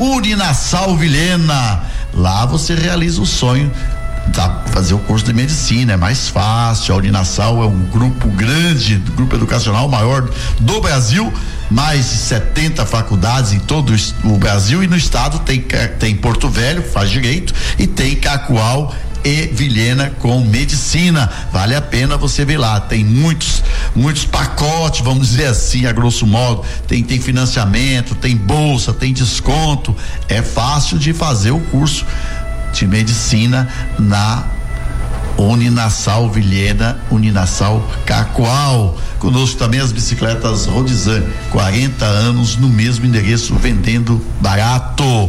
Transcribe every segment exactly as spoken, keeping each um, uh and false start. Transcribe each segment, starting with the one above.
Uninasal Vilhena. Lá você realiza o sonho. Dá pra fazer o curso de medicina, é mais fácil. A Uninasal é um grupo grande, grupo educacional maior do Brasil, mais de setenta faculdades em todo o Brasil, e no estado tem, tem Porto Velho, faz direito, e tem Cacoal e Vilhena com medicina. Vale a pena você ver lá, tem muitos muitos pacotes, vamos dizer assim, a grosso modo, tem, tem financiamento, tem bolsa, tem desconto, é fácil de fazer o curso de medicina na Uninasal Vilhena, Uninasal Cacoal. Conosco também as bicicletas Rodizan, quarenta anos no mesmo endereço, vendendo barato.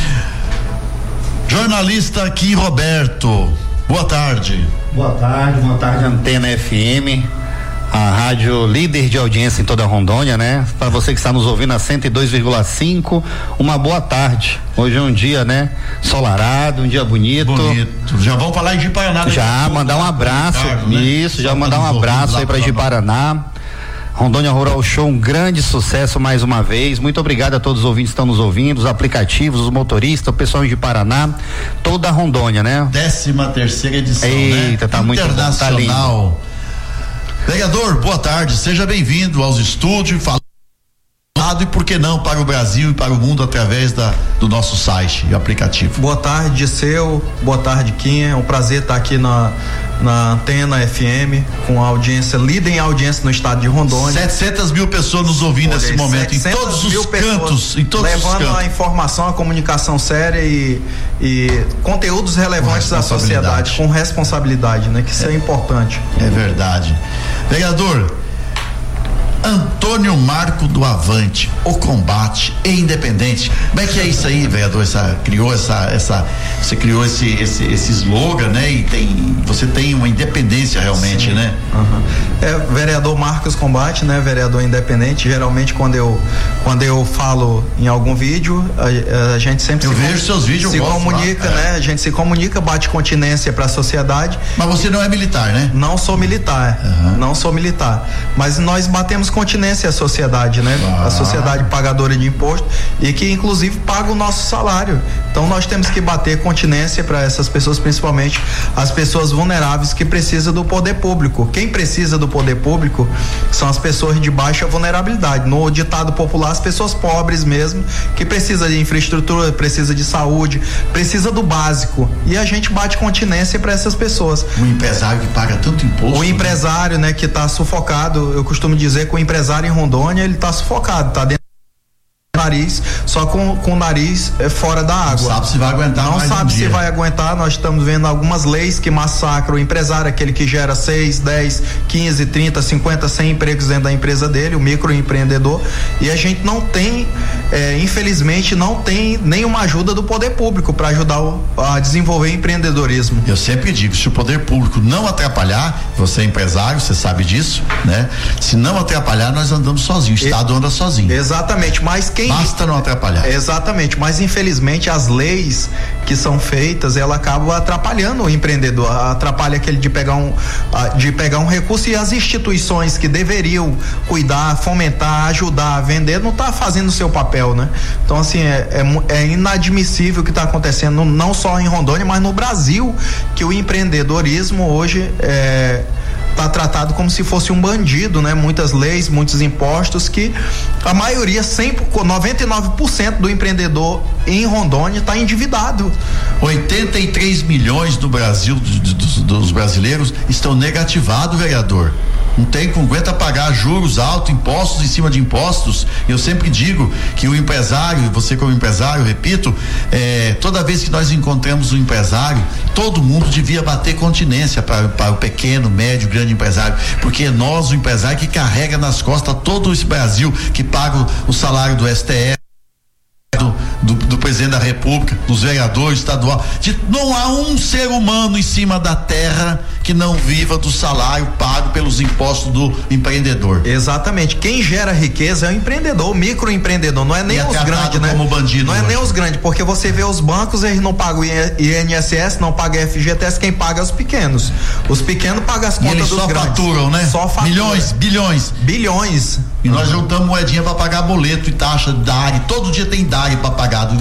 Jornalista aqui, Roberto, boa tarde. Boa tarde, boa tarde, Antena F M, a rádio líder de audiência em toda a Rondônia, né? Para você que está nos ouvindo a cento e dois vírgula cinco, uma boa tarde. Hoje é um dia, né? Solarado, um dia bonito. Bonito. Já vamos falar em Ji-Paraná. Já, mandar um abraço. Ricardo, né? Isso, já mandar um abraço aí para Ji-Paraná. Rondônia Rural Show, um grande sucesso mais uma vez. Muito obrigado a todos os ouvintes que estão nos ouvindo, os aplicativos, os motoristas, o pessoal de Paraná, toda a Rondônia, né? Décima terceira edição, Eita, né? Tá muito bom, tá lindo. Vereador, boa tarde, seja bem-vindo aos estúdios, falado e por que não para o Brasil e para o mundo através da, do nosso site e aplicativo. Boa tarde, Seu, boa tarde, Quinha, é um prazer estar aqui na, na Antena F M com a audiência, líder em audiência no estado de Rondônia. setecentas mil pessoas nos ouvindo nesse momento, em todos os cantos, em todos os cantos. Levando a informação, a comunicação séria e, e conteúdos relevantes da sociedade, com responsabilidade, né? Que isso é, é importante. É verdade. Vereador Antônio Marco do Avante, o combate é independente. Como é que é isso aí, vereador? Essa, criou essa, essa, você criou esse, esse, esse slogan, né? E tem, você tem uma independência realmente, sim, né? Uhum. É, vereador Marcos Combate, né? Vereador independente. Geralmente quando eu, quando eu falo em algum vídeo, a, a gente sempre eu se, vejo com, seus vídeos, se eu comunica, lá, né? É. A gente se comunica, bate continência para a sociedade. Mas você não é militar, né? Não sou militar, uhum. não sou militar. Mas nós batemos continência à sociedade, né? Ah. A sociedade pagadora de imposto e que inclusive paga o nosso salário. Então nós temos que bater continência para essas pessoas, principalmente as pessoas vulneráveis que precisam do poder público. Quem precisa do poder público são as pessoas de baixa vulnerabilidade. No ditado popular, as pessoas pobres mesmo, que precisa de infraestrutura, precisa de saúde, precisa do básico. E a gente bate continência para essas pessoas. O empresário que paga tanto imposto. O empresário, né, que está sufocado, eu costumo dizer que o empresário em Rondônia, ele está sufocado, tá dentro do nariz, só com, com o nariz é, fora da água. Não sabe se vai aguentar. Não mais sabe um se dia. vai aguentar. Nós estamos vendo algumas leis que massacram o empresário, aquele que gera seis, dez, quinze, trinta, cinquenta, cem empregos dentro da empresa dele, o microempreendedor. E a gente não tem, é, infelizmente, não tem nenhuma ajuda do poder público para ajudar o, a desenvolver empreendedorismo. Eu sempre digo, se o poder público não atrapalhar, você é empresário, você sabe disso, né? Se não atrapalhar, nós andamos sozinhos, o Estado anda sozinho. Exatamente, mas quem basta não atrapalhar. Exatamente, mas infelizmente as leis que são feitas, ela acaba atrapalhando o empreendedor, atrapalha aquele de pegar um de pegar um recurso, e as instituições que deveriam cuidar, fomentar, ajudar, vender, não tá fazendo o seu papel, né? Então assim, é, é, é inadmissível o que está acontecendo, não só em Rondônia, mas no Brasil, que o empreendedorismo hoje é está tratado como se fosse um bandido, né? Muitas leis, muitos impostos, que a maioria, cem, noventa e nove por cento do empreendedor em Rondônia está endividado. oitenta e três milhões do Brasil, dos, dos brasileiros, estão negativados, vereador. Não tem como aguenta pagar juros altos, impostos em cima de impostos. Eu sempre digo que o empresário, você como empresário, repito, é, toda vez que nós encontramos um empresário, todo mundo devia bater continência para, para o pequeno, médio, grande empresário, porque é nós, o empresário, que carrega nas costas todo esse Brasil, que paga o, o salário do S T F, Do, do, do presidente da República, dos vereadores estadual, de, não há um ser humano em cima da terra que não viva do salário pago pelos impostos do empreendedor. Exatamente, quem gera riqueza é o empreendedor, o microempreendedor, não é nem os grandes, né? Como bandido, não é nem os grandes, porque você vê os bancos, eles não pagam I N S S, não pagam F G T S, quem paga é os pequenos. Os pequenos pagam as contas dos grandes. Eles só faturam, né? Só faturam. Milhões, bilhões. Bilhões. E nós juntamos moedinha para pagar boleto e taxa, D A R I, todo dia tem D A R I para pagar do